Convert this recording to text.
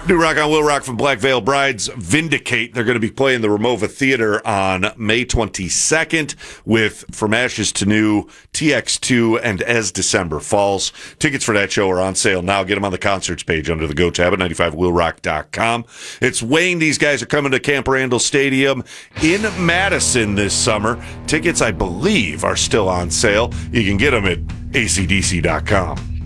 New Rock on Will Rock from Black Veil Brides, Vindicate. They're going to be playing the Ramova Theater on May 22nd with From Ashes to New, TX2, and As December Falls. Tickets for that show are on sale now. Get them on the concerts page under the Go tab at 95willrock.com. It's Wayne. These guys are coming to Camp Randall Stadium in Madison this summer. Tickets, I believe, are still on sale. You can get them at acdc.com.